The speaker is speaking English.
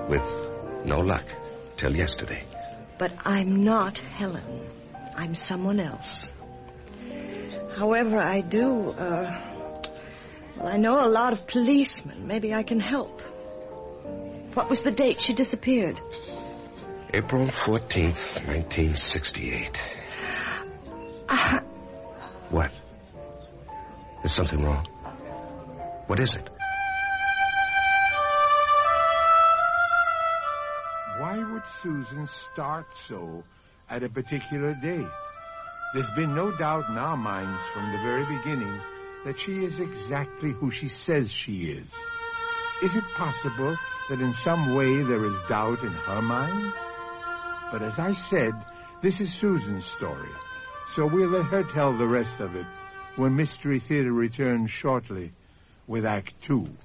With no luck till yesterday. But I'm not Helen. I'm someone else. However, I do, I know a lot of policemen. Maybe I can help. What was the date she disappeared? April 14th, 1968. What? Is something wrong? What is it? Why would Susan start so at a particular date? There's been no doubt in our minds from the very beginning that she is exactly who she says she is. Is it possible that in some way there is doubt in her mind? But as I said, this is Susan's story, so we'll let her tell the rest of it when Mystery Theater returns shortly with Act 2.